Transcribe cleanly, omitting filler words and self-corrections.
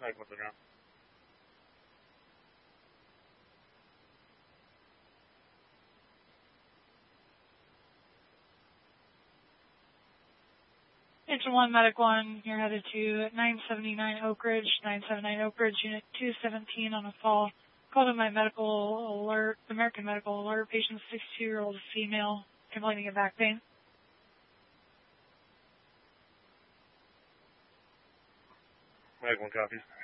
Mike, what's the ground? Engine 1, Medic 1, you're headed to 979 Oak Ridge, Unit 217 on a fall. Called in my medical alert, American Medical Alert, patient 62-year-old female, complaining of back pain. Mike, 1 copy.